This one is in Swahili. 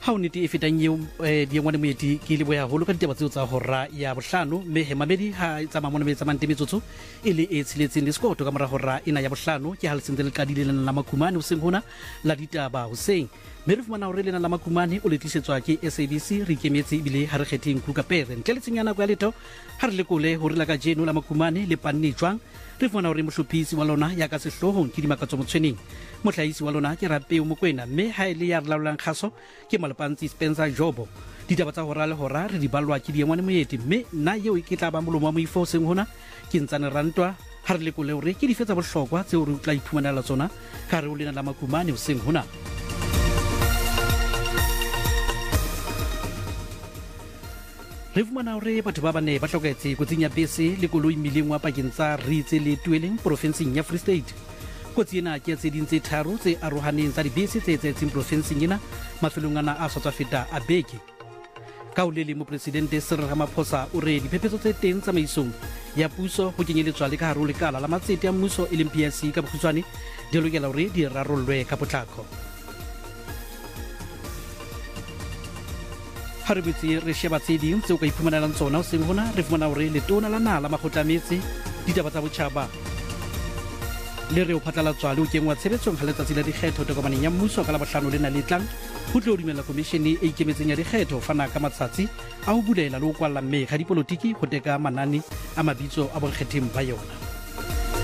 ha o nete e fetang eo diengwane moeti ke le boya holo ka ditaba tseo tsa hora ya bohlano mme hemamedi ha tsa mamona me tsa manteme tsotso ile e tshiletseng le skoto ka mora hora ina ya bohlano ke halsentse le qadile la makumane o seng hona la ditaba hoseng mme re fumana hore lena la makumane o le tlisetswa ke SABC re ikemetse ebile ha re khetheng kuka pere ntle le tshenyana kwa letho ha re lekole hore la ka jeno la makumane le panne jwang re fumana hore mohlophisi wa lona ya ka sehlohong ke dimakatso motshweneng mohlahisi wa lona ke Rapeo Mokwena mme ha ile ya re laolang kgaso ke Malapantsi Spencer Jobo ditaba tsa hora le hora re di balwa ke diengwane moeti mme nna yeo ke tla ba molomo wa moifo seng hona ke ntsane rantwa ha re lekole hore ke difetsa bohlokwa tseo re tla iphumanela tsona ka re o lena la makumane o seng hona re fumana hore batho ba bane ba hloketse kotsing ya bese le koloi mmileng wa pakeng tsa Ritse le Tueleng provinseng ya Free State kotsi ena ke tse ding tse tharo tse arohaneng tsa dibese tse etsetseng provinseng ena mafelong ana a sa tswa feta a beke ka o le mopresidente Cyril Ramaphosa o re diphephetso tse teng tsamaisong ya puso ho kenyeletswa le ka hare ho lekala la matsete ya mmuso e leng PSC ka bokgutshwane di lokela hore di rarollwe ka potlako ha re butse re sheba tse ding tseo ka iphumanelang tsona o seng hona re fumana hore letona la naha la makgotla a metse ditaba tsa botjhaba le re o phatlalatswa le o kengwa tshebetsong ha letsatsi la dikgetho tokomaneng ya mmuso ka la bohlano lena le tlang ho tlo dumela komishene e ikemetseng ya dikgetho fana ka matsatsi a ho bulela le ho kwalla mme ga dipolotiki ho teka manane a mabitso a bonkgetheng ba yona